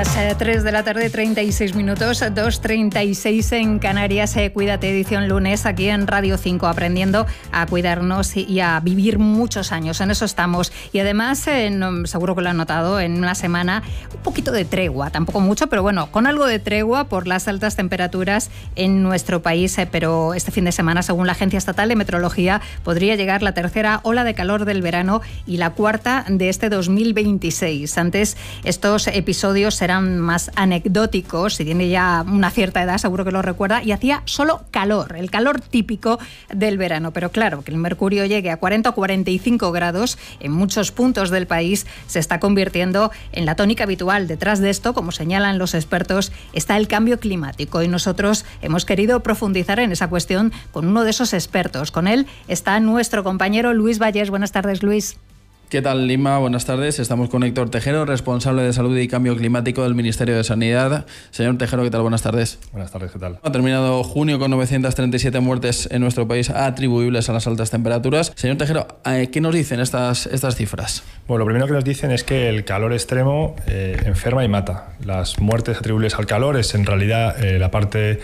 Las 3 de la tarde, 36 minutos, 2:36 en Canarias. Cuídate, edición lunes, aquí en Radio 5, aprendiendo a cuidarnos y a vivir muchos años. En eso estamos. Y además, seguro que lo han notado, en una semana un poquito de tregua, tampoco mucho, pero bueno, con algo de tregua por las altas temperaturas en nuestro país. Pero este fin de semana, según la Agencia Estatal de Meteorología, podría llegar la tercera ola de calor del verano y la cuarta de este 2026. Antes, estos episodios serán más anecdóticos, si tiene ya una cierta edad seguro que lo recuerda, y hacía solo calor, el calor típico del verano. Pero claro, que el mercurio llegue a 40 o 45 grados en muchos puntos del país se está convirtiendo en la tónica habitual. Detrás de esto, como señalan los expertos, está el cambio climático, y nosotros hemos querido profundizar en esa cuestión con uno de esos expertos. Con él está nuestro compañero Luis Vallés. Buenas tardes, Luis. ¿Qué tal, Lima? Buenas tardes. Estamos con Héctor Tejero, responsable de Salud y Cambio Climático del Ministerio de Sanidad. Señor Tejero, ¿qué tal? Buenas tardes. Buenas tardes, ¿qué tal? Ha terminado junio con 937 muertes en nuestro país atribuibles a las altas temperaturas. Señor Tejero, ¿qué nos dicen estas cifras? Bueno, lo primero que nos dicen es que el calor extremo enferma y mata. Las muertes atribuibles al calor es en realidad la parte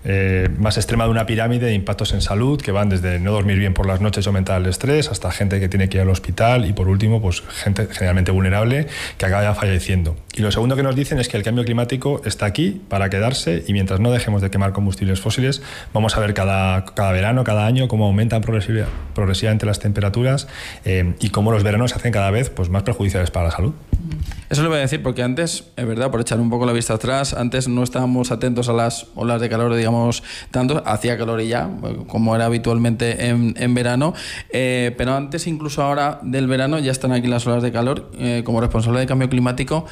más extrema de una pirámide de impactos en salud, que van desde no dormir bien por las noches y aumentar el estrés, hasta gente que tiene que ir al hospital y, por último, pues gente generalmente vulnerable que acaba falleciendo. Y lo segundo que nos dicen es que el cambio climático está aquí para quedarse, y mientras no dejemos de quemar combustibles fósiles, vamos a ver cada verano, cada año, cómo aumentan progresivamente las temperaturas y cómo los veranos se hacen cada vez pues más perjudiciales para la salud. Eso le voy a decir porque antes, es verdad, por echar un poco la vista atrás, antes no estábamos atentos a las olas de calor, digamos, tanto, hacía calor y ya, como era habitualmente en verano, pero antes, incluso ahora del verano, ya están aquí las olas de calor. Como responsable de cambio climático,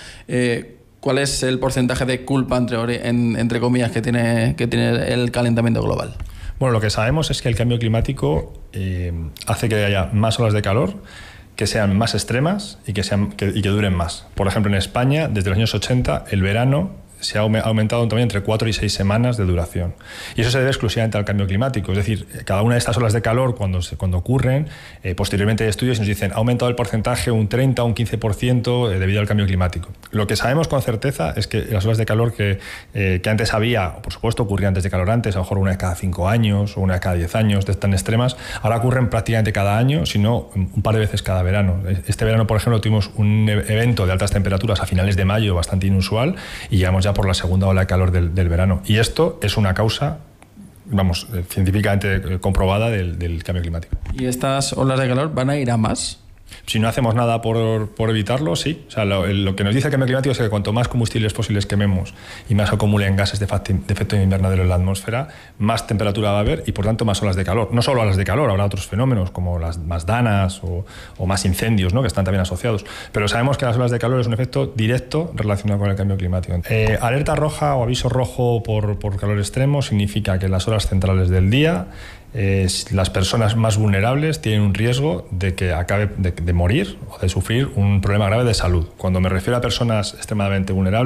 ¿cuál es el porcentaje de culpa, entre comillas, que tiene el calentamiento global? Bueno, lo que sabemos es que el cambio climático hace que haya más olas de calor, que sean más extremas y que duren más. Por ejemplo, en España, desde los años 80, el verano se ha aumentado también entre 4 y 6 semanas de duración. Y eso se debe exclusivamente al cambio climático. Es decir, cada una de estas olas de calor, cuando ocurren, posteriormente hay estudios y nos dicen ha aumentado el porcentaje un 30 o un 15% debido al cambio climático. Lo que sabemos con certeza es que las olas de calor que antes había, por supuesto ocurrían desde calorantes, a lo mejor una de cada 5 años o una de cada 10 años, de tan extremas, ahora ocurren prácticamente cada año, sino un par de veces cada verano. Este verano, por ejemplo, tuvimos un evento de altas temperaturas a finales de mayo bastante inusual, y llevamos ya por la segunda ola de calor del verano. Y esto es una causa, científicamente comprobada del cambio climático. ¿Y estas olas de calor van a ir a más? Si no hacemos nada por evitarlo, sí. O sea, lo que nos dice el cambio climático es que cuanto más combustibles fósiles quememos y más acumulen gases de efecto invernadero en la atmósfera, más temperatura va a haber y, por tanto, más olas de calor. No solo olas de calor, habrá otros fenómenos como las más danas o más incendios, ¿no?, que están también asociados. Pero sabemos que las olas de calor es un efecto directo relacionado con el cambio climático. Alerta roja o aviso rojo por calor extremo significa que en las horas centrales del día las personas más vulnerables tienen un riesgo de que acabe de morir o de sufrir un problema grave de salud. Cuando me refiero a personas extremadamente vulnerables,